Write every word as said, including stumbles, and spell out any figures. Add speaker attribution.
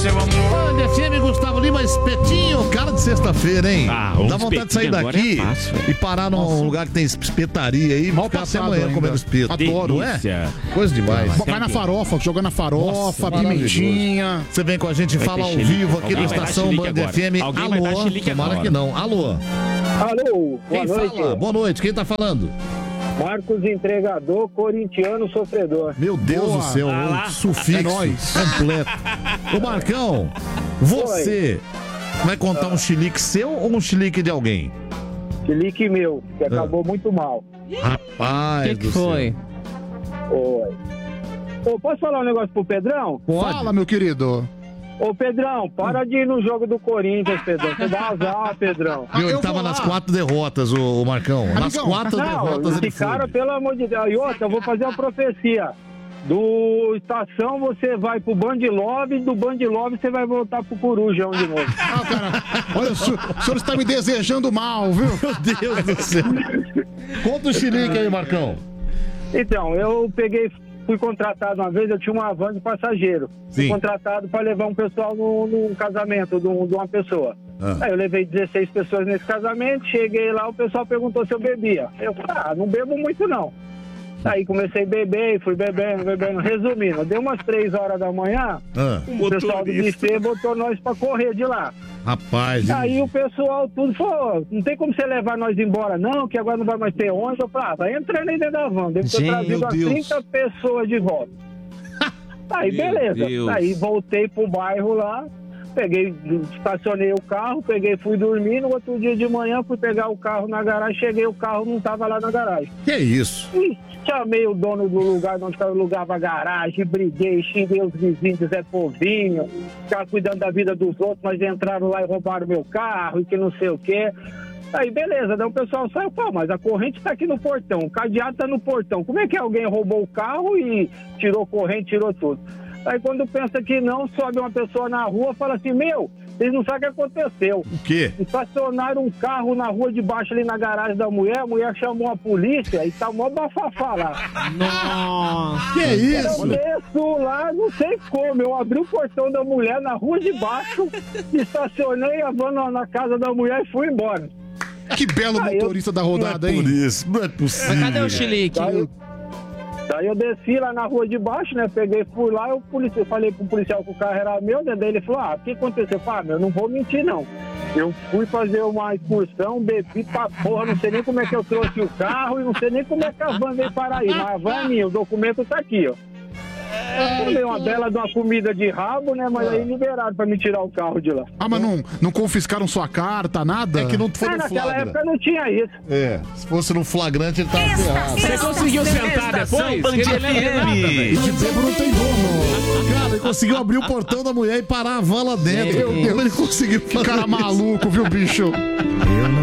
Speaker 1: seu amor.
Speaker 2: Olha, F M Gustavo Lima, espetinho, cara de sexta-feira, hein?
Speaker 1: Ah, um
Speaker 2: dá vontade de sair daqui
Speaker 1: é fácil,
Speaker 2: e parar num
Speaker 1: Nossa.
Speaker 2: lugar que tem espetaria aí,
Speaker 3: Mal
Speaker 2: ficar até
Speaker 3: passado
Speaker 2: amanhã
Speaker 3: ainda.
Speaker 2: comendo espeto.
Speaker 3: Adoro,
Speaker 2: não é? Coisa demais.
Speaker 3: Vai na farofa, jogando na farofa,
Speaker 2: Nossa,
Speaker 3: pimentinha.
Speaker 2: Você vem com a gente e
Speaker 1: Vai
Speaker 2: fala
Speaker 1: ter
Speaker 2: ao
Speaker 1: chilique.
Speaker 2: vivo aqui
Speaker 1: Alguém
Speaker 2: no
Speaker 1: vai dar
Speaker 2: Estação
Speaker 1: chilique
Speaker 2: Band
Speaker 1: agora.
Speaker 2: F M.
Speaker 1: Alguém vai dar
Speaker 2: Alô,
Speaker 1: chilique
Speaker 2: tomara
Speaker 1: agora.
Speaker 2: que não. Alô.
Speaker 4: Alô,
Speaker 2: Quem
Speaker 4: boa noite.
Speaker 2: fala? Boa noite, quem tá falando?
Speaker 4: Marcos Entregador, corintiano sofredor.
Speaker 2: Meu Deus
Speaker 3: Boa.
Speaker 2: do céu,
Speaker 1: Ah lá.
Speaker 2: um sufixo
Speaker 3: É nóis.
Speaker 2: completo. Ô Marcão, você vai contar um chilique seu ou um chilique de alguém?
Speaker 4: Chilique meu, que acabou muito mal.
Speaker 2: Rapaz
Speaker 5: Que que
Speaker 2: do
Speaker 5: foi?
Speaker 4: Oi. Ô, posso falar um negócio pro Pedrão?
Speaker 2: céu. Pode?
Speaker 3: Fala, meu querido.
Speaker 4: Ô, Pedrão, para de ir no jogo do Corinthians, Pedrão. Você dá azar, Pedrão.
Speaker 2: Viu, ele
Speaker 3: eu
Speaker 2: tava
Speaker 3: vou lá.
Speaker 2: nas quatro derrotas, o, o Marcão. Nas
Speaker 3: Amigão,
Speaker 2: quatro
Speaker 4: Não,
Speaker 2: derrotas ele
Speaker 4: esse cara,
Speaker 2: foi.
Speaker 4: pelo amor de Deus. E outra, eu vou fazer uma profecia. Do Estação você vai pro Band Love, do Band Love você vai voltar pro Corujão de novo.
Speaker 3: Ah, cara, olha, o senhor, o senhor está me desejando mal, viu?
Speaker 2: Meu Deus do céu. Conta o chilique aí, Marcão.
Speaker 4: Então, eu peguei, fui contratado uma vez, eu tinha uma van de passageiro. Fui
Speaker 2: Sim.
Speaker 4: contratado para levar um pessoal num, num casamento de, um- de uma pessoa.
Speaker 2: Ah.
Speaker 4: Aí eu levei dezesseis pessoas nesse casamento, cheguei lá, o pessoal perguntou se eu bebia. Eu falei, ah, não bebo muito não. Aí comecei a beber, fui bebendo, bebendo. Resumindo, deu umas três horas da manhã,
Speaker 2: Ah,
Speaker 4: o pessoal do buffet botou nós pra correr de lá.
Speaker 2: rapaz.
Speaker 4: Aí o pessoal tudo falou, não tem como você levar nós embora não, que agora não vai mais ter ônibus. Eu falei, ah, vai entrando aí dentro da van. Deve ter
Speaker 5: Gente,
Speaker 4: trazido
Speaker 3: meu
Speaker 4: umas
Speaker 3: Deus.
Speaker 4: trinta pessoas de volta. Aí
Speaker 1: Meu
Speaker 4: beleza.
Speaker 1: Deus.
Speaker 4: Aí voltei pro bairro lá, peguei, estacionei o carro, peguei, fui dormir. No outro dia de manhã fui pegar o carro na garagem, cheguei, o carro não tava lá na garagem.
Speaker 2: Que isso?
Speaker 4: Ih, chamei o dono do lugar, onde estava o lugar pra garagem, briguei, xinguei os vizinhos de Zé Povinho, ficava cuidando da vida dos outros, mas entraram lá e roubaram meu carro e que não sei o quê. Aí, beleza, daí o pessoal saiu, pô, mas a corrente tá aqui no portão, o cadeado tá no portão. Como é que alguém roubou o carro e tirou corrente, tirou tudo? Aí quando pensa que não, sobe uma pessoa na rua e fala assim, meu, vocês não sabem o que aconteceu.
Speaker 2: O quê?
Speaker 4: Estacionaram um carro na rua de baixo ali na garagem da mulher, a mulher chamou a polícia e tá mó bafafá lá.
Speaker 5: Nossa.
Speaker 2: Que
Speaker 4: Eu
Speaker 2: isso?
Speaker 4: desço lá, não sei como, eu abri o portão da mulher na rua de baixo, estacionei a van na, na casa da mulher e fui embora.
Speaker 3: Que belo
Speaker 4: Ah, eu-
Speaker 3: motorista da rodada,
Speaker 2: Por
Speaker 3: hein?
Speaker 2: isso, não é
Speaker 5: Mas
Speaker 2: possível.
Speaker 5: cadê o chilique?
Speaker 4: Daí eu, daí eu desci lá na rua de baixo, né? Peguei, fui lá, eu, policia, eu falei pro policial que o carro era meu, né? Daí ele falou, ah, o que aconteceu? Eu falei, ah, meu, não vou mentir, não. Eu fui fazer uma excursão, bebi pra porra, não sei nem como é que eu trouxe o carro e não sei nem como é que a van veio parar aí. Mas a van é minha, o documento tá aqui, ó. Eu tomei uma bela de uma comida de rabo, né? Mas aí liberaram pra me tirar o carro de lá.
Speaker 3: Ah, mas não, não confiscaram sua carta, nada?
Speaker 2: É que não foi
Speaker 4: É,
Speaker 2: no
Speaker 4: naquela
Speaker 2: flagra.
Speaker 4: época não tinha isso.
Speaker 2: É, se fosse no flagrante ele tava ferrado.
Speaker 1: Você conseguiu sentar depois?
Speaker 6: Band
Speaker 1: Que ele não lembra nada,
Speaker 6: F M.
Speaker 1: velho.
Speaker 2: E de bêbado não tem dono. Cara, ele conseguiu abrir o portão da mulher e parar a van lá dentro.
Speaker 5: Meu
Speaker 2: Como ele conseguiu
Speaker 3: Que
Speaker 2: fazer
Speaker 3: cara
Speaker 2: isso?
Speaker 3: maluco, viu, bicho?
Speaker 2: Eu não